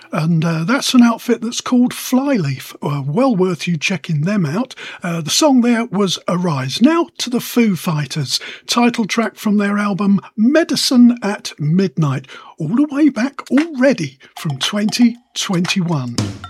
and that's an outfit that's called Flyleaf. Well worth you checking them out. The song there was Arise. Now to the Foo Fighters, title track from their album Medicine at Midnight, all the way back already from 2021.